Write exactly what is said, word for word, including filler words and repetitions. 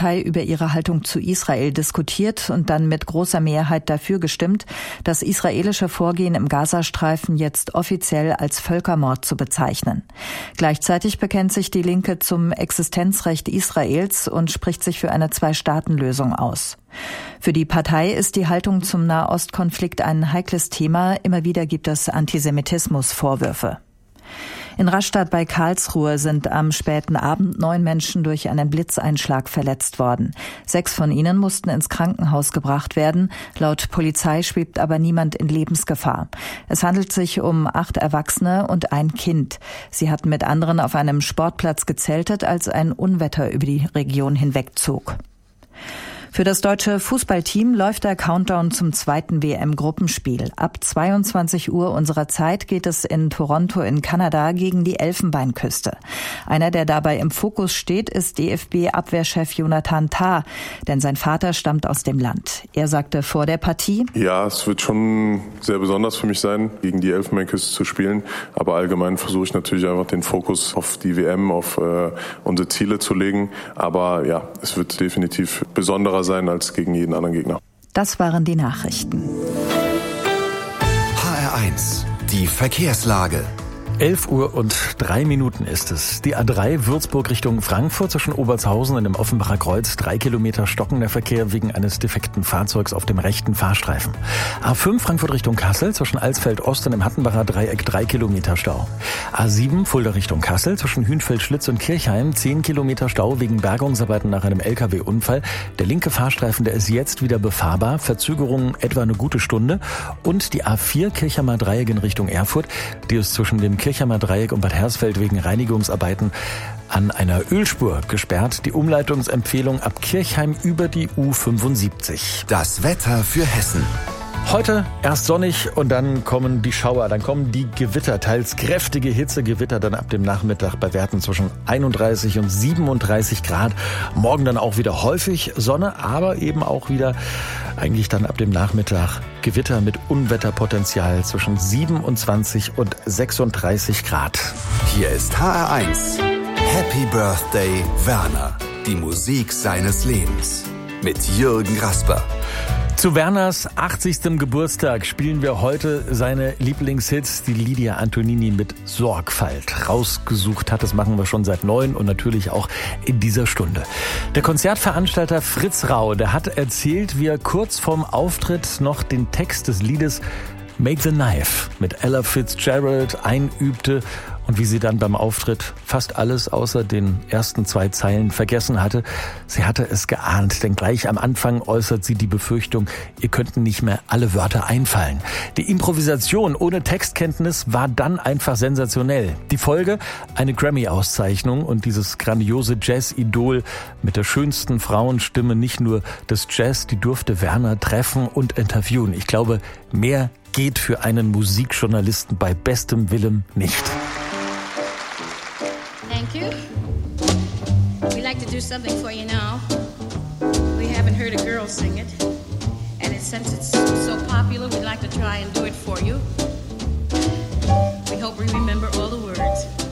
Partei über ihre Haltung zu Israel diskutiert und dann mit großer Mehrheit dafür gestimmt, das israelische Vorgehen im Gazastreifen jetzt offiziell als Völkermord zu bezeichnen. Gleichzeitig bekennt sich die Linke zum Existenzrecht Israels und spricht sich für eine Zwei-Staaten-Lösung aus. Für die Partei ist die Haltung zum Nahostkonflikt ein heikles Thema. Immer wieder gibt es Antisemitismusvorwürfe. In Rastatt bei Karlsruhe sind am späten Abend neun Menschen durch einen Blitzeinschlag verletzt worden. Sechs von ihnen mussten ins Krankenhaus gebracht werden. Laut Polizei schwebt aber niemand in Lebensgefahr. Es handelt sich um acht Erwachsene und ein Kind. Sie hatten mit anderen auf einem Sportplatz gezeltet, als ein Unwetter über die Region hinwegzog. Für das deutsche Fußballteam läuft der Countdown zum zweiten W M-Gruppenspiel. Ab zweiundzwanzig Uhr unserer Zeit geht es in Toronto in Kanada gegen die Elfenbeinküste. Einer, der dabei im Fokus steht, ist D F B-Abwehrchef Jonathan Tah, denn sein Vater stammt aus dem Land. Er sagte vor der Partie: Ja, es wird schon sehr besonders für mich sein, gegen die Elfenbeinküste zu spielen. Aber allgemein versuche ich natürlich einfach den Fokus auf die W M, auf äh, unsere Ziele zu legen. Aber ja, es wird definitiv besonderer sein als gegen jeden anderen Gegner. Das waren die Nachrichten. H R eins, die Verkehrslage. elf Uhr und drei Minuten ist es. Die A drei Würzburg Richtung Frankfurt zwischen Obertshausen und dem Offenbacher Kreuz. Drei Kilometer stockender Verkehr wegen eines defekten Fahrzeugs auf dem rechten Fahrstreifen. A fünf Frankfurt Richtung Kassel zwischen Alsfeld Ost und dem Hattenbacher Dreieck. Drei Kilometer Stau. A sieben Fulda Richtung Kassel zwischen Hünfeld-Schlitz und Kirchheim. Zehn Kilometer Stau wegen Bergungsarbeiten nach einem L K W-Unfall. Der linke Fahrstreifen, der ist jetzt wieder befahrbar. Verzögerungen etwa eine gute Stunde. Und die A vier Kirchheimer Dreieck in Richtung Erfurt. Die ist zwischen dem Kirchheimer Dreieck und Bad Hersfeld wegen Reinigungsarbeiten an einer Ölspur gesperrt. Die Umleitungsempfehlung ab Kirchheim über die U fünfundsiebzig. Das Wetter für Hessen. Heute erst sonnig und dann kommen die Schauer, dann kommen die Gewitter, teils kräftige Hitzegewitter dann ab dem Nachmittag bei Werten zwischen einunddreißig und siebenunddreißig Grad. Morgen dann auch wieder häufig Sonne, aber eben auch wieder eigentlich dann ab dem Nachmittag Gewitter mit Unwetterpotenzial zwischen siebenundzwanzig und sechsunddreißig Grad. Hier ist H R eins. Happy Birthday Werner. Die Musik seines Lebens. Mit Jürgen Rasper. Zu Werners achtzigstem Geburtstag spielen wir heute seine Lieblingshits, die Lydia Antonini mit Sorgfalt rausgesucht hat. Das machen wir schon seit neun und natürlich auch in dieser Stunde. Der Konzertveranstalter Fritz Rau, der hat erzählt, wie er kurz vorm Auftritt noch den Text des Liedes Make the Knife mit Ella Fitzgerald einübte und wie sie dann beim Auftritt fast alles außer den ersten zwei Zeilen vergessen hatte. Sie hatte es geahnt, denn gleich am Anfang äußert sie die Befürchtung, ihr könnten nicht mehr alle Wörter einfallen. Die Improvisation ohne Textkenntnis war dann einfach sensationell. Die Folge? Eine Grammy-Auszeichnung und dieses grandiose Jazz-Idol mit der schönsten Frauenstimme nicht nur des Jazz, die durfte Werner treffen und interviewen. Ich glaube, mehr geht für einen Musikjournalisten bei bestem Willen nicht. Thank you. We'd like to do something for you now. We haven't heard a girl sing it. And it, since it's so popular, we'd like to try and do it for you. We hope we remember all the words.